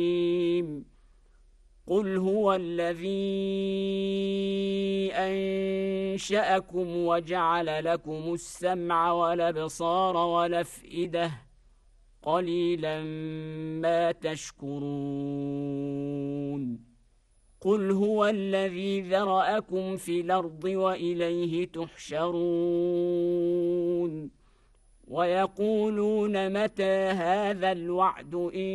قل هو الذي أنشأكم وجعل لكم السمع والأبصار والأفئدة قليلا ما تشكرون قل هو الذي ذرأكم في الأرض وإليه تحشرون ويقولون متى هذا الوعد